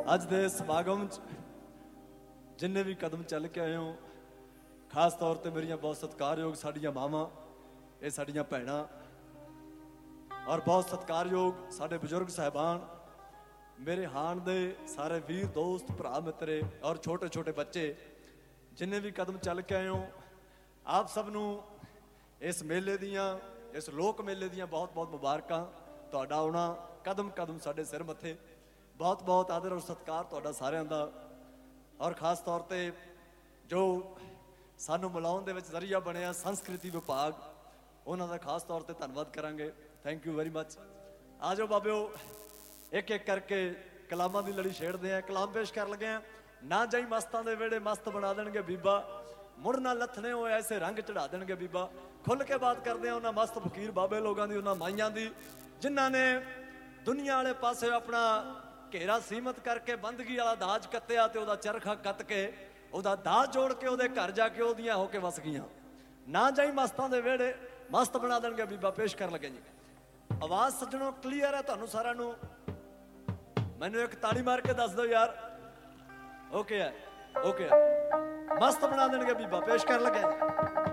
अज दे समागम जिन्ने भी कदम चल के आए हो, खास तौर पर मेरिया बहुत सत्कारयोग साडियां मावां, ये साडियां भैणां और बहुत सत्कारयोग साडे बजुर्ग साहिबान, मेरे हाण दे सारे वीर दोस्त भरा मित्रे और छोटे छोटे बच्चे जिन्ने भी कदम चल के आए हो, आप सबनों इस मेले दियां, इस लोक मेले दियां बहुत बहुत मुबारकां। तुहाडा आउणा कदम कदम साडे सिर मत्थे, बहुत बहुत आदर और सत्कार तुहाडा सारिआं दा। और खास तौर पर जो सानू मिलाउण दे विच जरिया बनिया संस्कृति विभाग, उन्हां दा खास तौर पर धन्नवाद करांगे। Thank you very much. आ जाओ बाबिओ, एक एक करके कलामां दी लड़ी छेड़दे हैं। कलाम पेश कर लगे हैं। ना जाई मस्तां दे वेड़े मस्त बना देणगे बीबा, मुड़ ना लथने होए ऐसे रंग चढ़ा देणगे बीबा। खुल के बात करते हैं उन्हां मस्त फकीर बाबे लोगों की, उन्हां माइयां दी जिन्हां ने दुनिया वाले पासे अपना घेरा सीमित करके बंदगी वाला दाज कत्तिया ते उहदा चरखा कत के उहदा दाज जोड़ के उहदे घर जाके उहदियां होके वस गईयां। ना जाई मस्तां दे वेड़े मस्त बना देणगे बीबा पेश कर लगे जी। आवाज़ सज्जणों क्लीयर है तुहानूं सारिआं नूं? मैनूं एक ताड़ी मार के दस दो यार। ओके है, ओके है। मस्त बना देणगे बीबा पेश कर लगे।